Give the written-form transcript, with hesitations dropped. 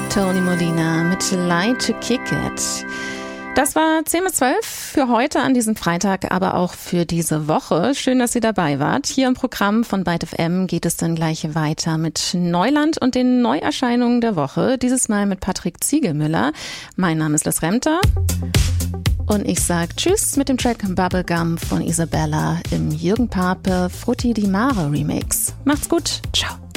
Tony Molina mit Lie to Kick It. Das war 10 bis 12 für heute an diesem Freitag, aber auch für diese Woche. Schön, dass ihr dabei wart. Hier im Programm von Byte FM geht es dann gleich weiter mit Neuland und den Neuerscheinungen der Woche. Dieses Mal mit Patrick Ziegelmüller. Mein Name ist Liz Remter. Und ich sage Tschüss mit dem Track Bubblegum von Isabella im Jürgen Pape Frutti di Mare Remix. Macht's gut. Ciao.